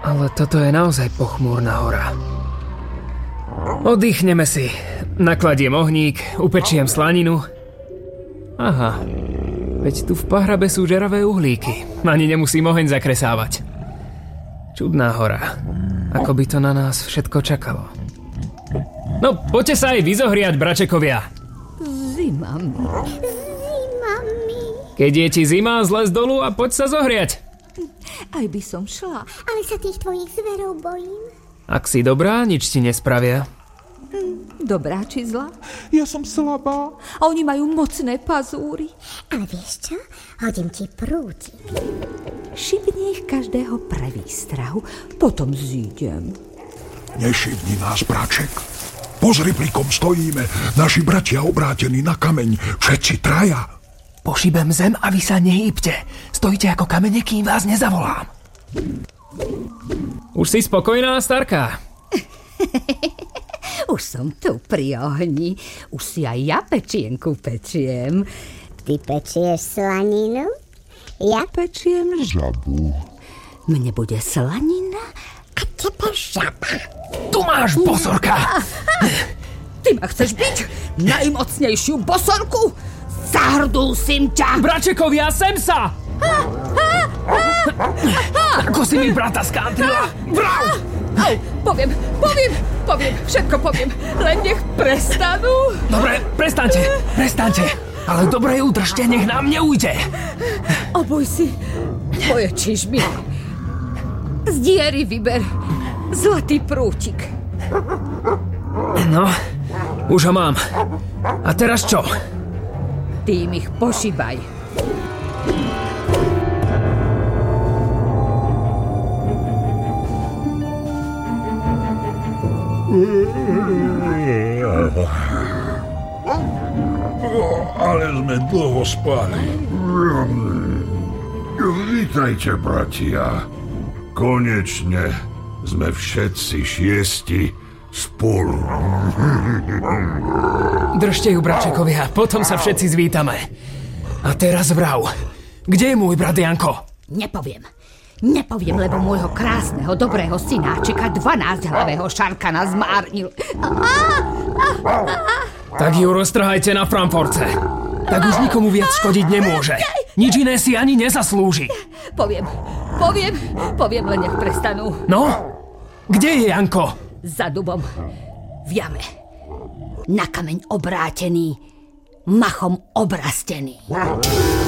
Ale toto je naozaj pochmúrna hora. Oddychneme si. Nakladiem ohník, upečiem slaninu. Aha, veď tu v pahrabe sú žeravé uhlíky. Ani nemusím oheň zakresávať. Čudná hora. Ako by to na nás všetko čakalo. No, poďte sa aj vyzohriať, bračekovia. Zimami. Keď je ti zima, zlez dolu a poď sa zohriať. Aj by som šla. Ale sa tých tvojich zverov bojím. Ak si dobrá, nič ti nespravia. Dobrá či zlá? Ja som slabá. A oni majú mocné pazúry. Ale vieš čo? Hodím ti prútik. Šibni ich každého pre výstrahu, potom zídem. Nešibni nás, braček. Pozri, pri kom stojíme. Naši bratia obrátení na kameň. Všetci traja. Pošibem zem a vy sa nehýbte. Stojíte ako kamene, kým vás nezavolám. Už si spokojná, starka? Už som tu pri ohni. Už si aj ja pečienku pečiem. Ty pečieš slaninu? Ja Pečiem Žabu. Mne bude slanina. a tebe žaba. Tu máš, bosorka! Ty ma chceš byť? Najmocnejšiu bosorku? Zahrdulsím ťa! Bračekovia, sem sa! Ako si mi brata skántrila? Vrav! Poviem, všetko poviem. Len nech prestanú. Dobre, prestaňte. Ale dobre ju držte, nech nám neujde. Oboj si moje čižmy. Z diery vyber zlatý prútik. No, už ho mám. A teraz čo? Tým ich pošibaj. Ale sme dlho spali. Vítajte, bratia. Konečne sme všetci 6 spolu. Držte ju, bračekovia, potom sa všetci zvítame. A teraz vrav. Kde je môj brat Janko? Nepoviem, lebo môjho krásneho, dobrého synáčika 12-hlavého šarkana zmárnil. Tak ju roztrhajte na Frankfurtce. Tak už nikomu viac škodiť nemôže. Nič iné si ani nezaslúži. Poviem, len nech prestanú. No? Kde je Janko? Za dubom. V jame. Na kameň obrátený. Machom obrastený.